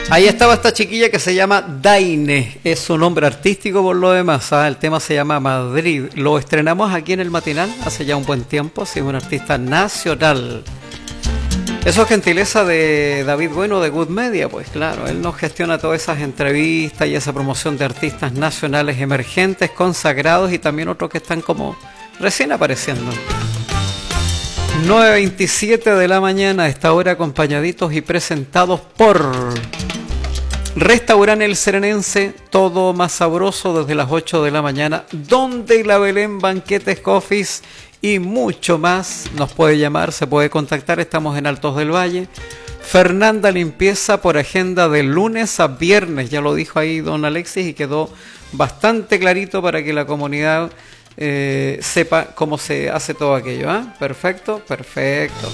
Ahí estaba esta chiquilla que se llama Daine, es su nombre artístico por lo demás, ¿ah? El tema se llama Madrid, lo estrenamos aquí en el matinal hace ya un buen tiempo, sí, es un artista nacional. Eso es gentileza de David Bueno de Good Media, pues claro, él nos gestiona todas esas entrevistas y esa promoción de artistas nacionales emergentes, consagrados y también otros que están como recién apareciendo. 9:27 de la mañana, a esta hora acompañaditos y presentados por Restaurante El Serenense, todo más sabroso desde las 8 de la mañana, donde la Belén Banquetes Coffees y mucho más. Nos puede llamar, se puede contactar, estamos en Altos del Valle. Fernanda Limpieza por agenda de lunes a viernes, ya lo dijo ahí don Alexis y quedó bastante clarito para que la comunidad sepa cómo se hace todo aquello, ¿eh? Perfecto, perfecto.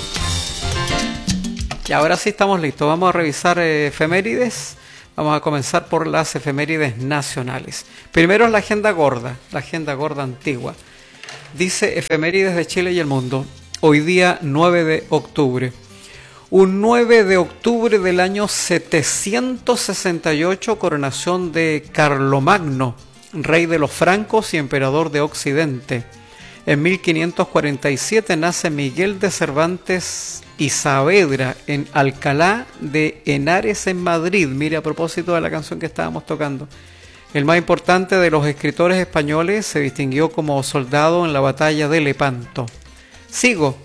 Y ahora sí estamos listos, vamos a revisar efemérides. Vamos a comenzar por las efemérides nacionales. Primero la agenda gorda antigua. Dice efemérides de Chile y el mundo. Hoy día 9 de octubre. Un 9 de octubre del año 768, coronación de Carlomagno, rey de los francos y emperador de Occidente. En 1547 nace Miguel de Cervantes y Saavedra en Alcalá de Henares en Madrid. Mire, a propósito de la canción que estábamos tocando. El más importante de los escritores españoles, se distinguió como soldado en la batalla de Lepanto. Sigo.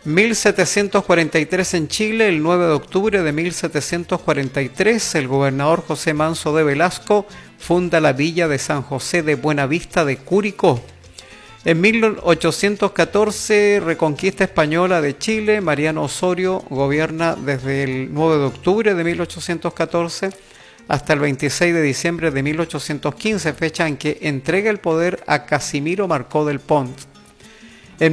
1743 en Chile, el 9 de octubre de 1743, el gobernador José Manso de Velasco funda la villa de San José de Buenavista de Curicó. En 1814, reconquista española de Chile, Mariano Osorio gobierna desde el 9 de octubre de 1814 hasta el 26 de diciembre de 1815, fecha en que entrega el poder a Casimiro Marcó del Pont. En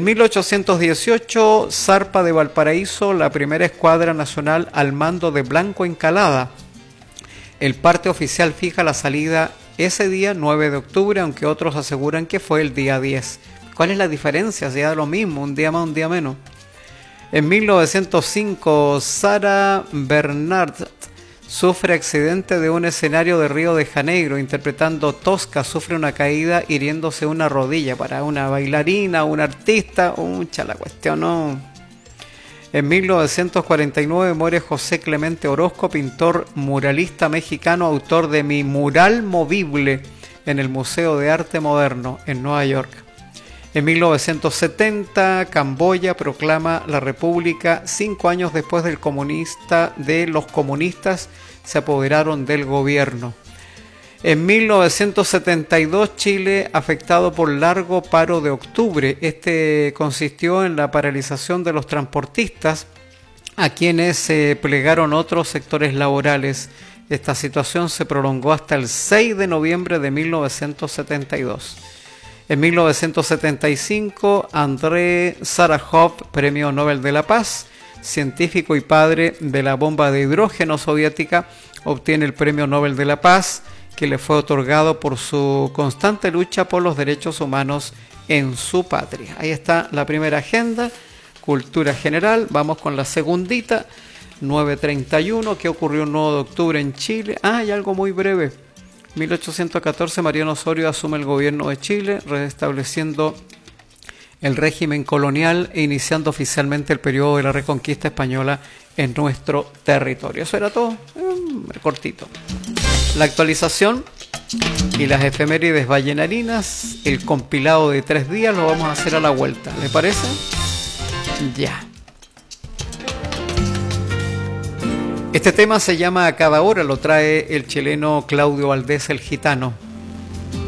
1818, zarpa de Valparaíso la primera escuadra nacional al mando de Blanco Encalada. El parte oficial fija la salida ese día, 9 de octubre, aunque otros aseguran que fue el día 10. ¿Cuál es la diferencia? Si da lo mismo, un día más, un día menos. En 1905, Sarah Bernhardt sufre accidente de un escenario de Río de Janeiro, interpretando Tosca, sufre una caída hiriéndose una rodilla. Para una bailarina, un artista, la cuestión no. En 1949 muere José Clemente Orozco, pintor muralista mexicano, autor de Mi Mural Movible en el Museo de Arte Moderno en Nueva York. En 1970, Camboya proclama la República 5 años después de los comunistas se apoderaron del gobierno. En 1972, Chile afectado por largo paro de octubre. Este consistió en la paralización de los transportistas, a quienes se plegaron otros sectores laborales. Esta situación se prolongó hasta el 6 de noviembre de 1972. En 1975, Andrei Sájarov, Premio Nobel de la Paz, científico y padre de la bomba de hidrógeno soviética, obtiene el Premio Nobel de la Paz, que le fue otorgado por su constante lucha por los derechos humanos en su patria. Ahí está la primera agenda, cultura general. Vamos con la segundita, 9:31, ¿qué ocurrió el 9 de octubre en Chile? Hay algo muy breve. 1814, Mariano Osorio asume el gobierno de Chile, restableciendo el régimen colonial e iniciando oficialmente el periodo de la reconquista española en nuestro territorio. Eso era todo, cortito. La actualización y las efemérides vallenarinas, el compilado de 3 días, lo vamos a hacer a la vuelta. ¿Le parece? Ya. Este tema se llama A Cada Hora, lo trae el chileno Claudio Valdés el Gitano.